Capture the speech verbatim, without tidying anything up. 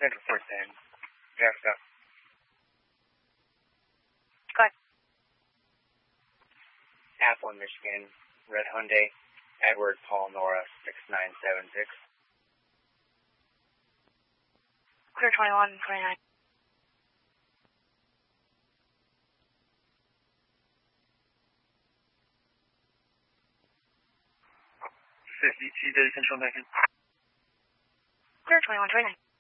Central four ten. Yeah, go. Go ahead. Athlone, Michigan. Red Hyundai. Edward Paul Nora six nine seven six. Clear twenty-one, twenty-nine. fifty-two, thirty Central American. Clear twenty-one, twenty-nine.